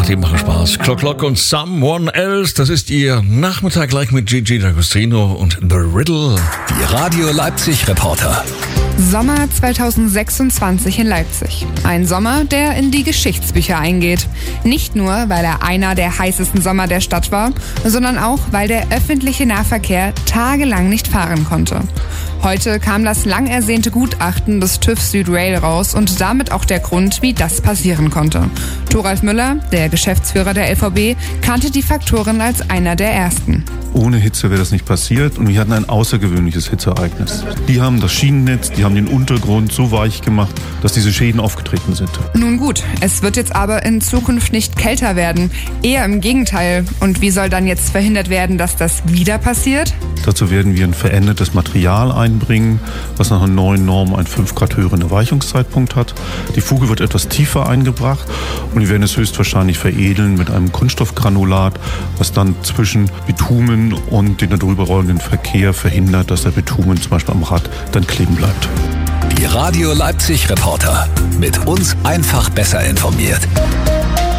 die machen Spaß. Clock und Someone Else, das ist Ihr Nachmittag gleich mit Gigi D'Agostino und The Riddle. Die Radio Leipzig Reporter. Sommer 2026 in Leipzig. Ein Sommer, der in die Geschichtsbücher eingeht. Nicht nur, weil er einer der heißesten Sommer der Stadt war, sondern auch, weil der öffentliche Nahverkehr tagelang nicht fahren konnte. Heute kam das lang ersehnte Gutachten des TÜV Südrail raus und damit auch der Grund, wie das passieren konnte. Thoralf Müller, der Geschäftsführer der LVB, kannte die Faktoren als einer der ersten. Ohne Hitze wäre das nicht passiert und wir hatten ein außergewöhnliches Hitzeereignis. Die haben das Schienennetz, die haben den Untergrund so weich gemacht, dass diese Schäden aufgetreten sind. Nun gut, es wird jetzt aber in Zukunft nicht kälter werden. Eher im Gegenteil. Und wie soll dann jetzt verhindert werden, dass das wieder passiert? Dazu werden wir ein verändertes Material einbringen, was nach einer neuen Norm einen 5 Grad höheren Erweichungszeitpunkt hat. Die Fuge wird etwas tiefer eingebracht und wir werden es höchstwahrscheinlich veredeln mit einem Kunststoffgranulat, was dann zwischen Bitumen und den darüber rollenden Verkehr verhindert, dass der Bitumen zum Beispiel am Rad dann kleben bleibt. Die Radio Leipzig Reporter. Mit uns einfach besser informiert.